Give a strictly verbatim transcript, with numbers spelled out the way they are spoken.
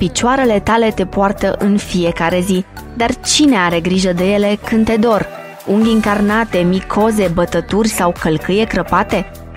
Picioarele tale te poartă în fiecare zi, dar cine are grijă de ele când te dor? Unghi încarnate, micoze, bătături sau călcâie crăpate?